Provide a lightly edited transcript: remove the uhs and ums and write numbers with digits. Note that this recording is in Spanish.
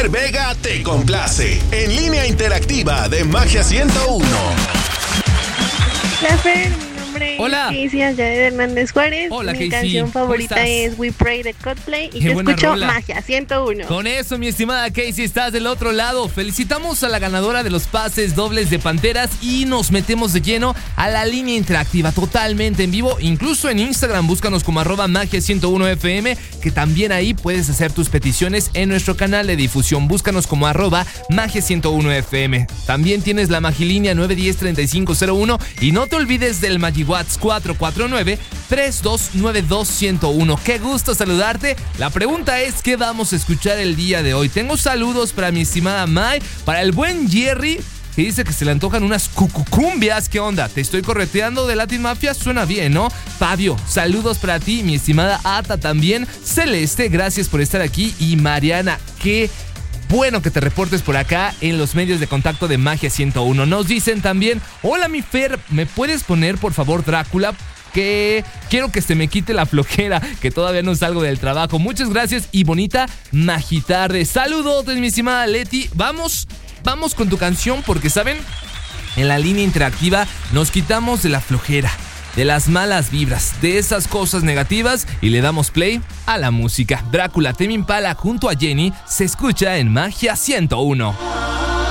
Fer Vega te complace. En línea interactiva de Magia 101. Hola Fer, mi nombre Hola. es Casey allá de Hernández Juárez. Hola, mi Casey. canción ¿Cómo favorita estás? es We Pray de Coldplay y Qué yo buena escucho rola. Magia 101. Con eso, mi estimada Casey, estás del otro lado. Felicitamos a la ganadora de los pases dobles de Panteras y nos metemos de lleno a la línea interactiva totalmente en vivo. Incluso en Instagram, búscanos como @magia101fm, que también ahí puedes hacer tus peticiones en nuestro canal de difusión. Búscanos como @magia101fm. También tienes la Magilínea 910-3501 y no te olvides del MagiWatts 449-3292-101. Qué gusto saludarte. La pregunta es, ¿qué vamos a escuchar el día de hoy? Tengo saludos para mi estimada Mai, para el buen Jerry, que dice que se le antojan unas cucucumbias. ¿Qué onda? ¿Te estoy correteando de Latin Mafia? Suena bien, ¿no? Fabio, saludos para ti. Mi estimada Ata también. Celeste, gracias por estar aquí. Y Mariana, qué bueno que te reportes por acá en los medios de contacto de Magia 101. Nos dicen también, hola mi Fer, ¿me puedes poner por favor Drácula? Que quiero que se me quite la flojera, que todavía no salgo del trabajo. Muchas gracias y bonita magitarde. Saludos, mi estimada Leti. Vamos con tu canción porque, ¿saben? En la línea interactiva nos quitamos de la flojera, de las malas vibras, de esas cosas negativas y le damos play a la música. Drácula, Tame Impala junto a Jenny se escucha en Magia 101.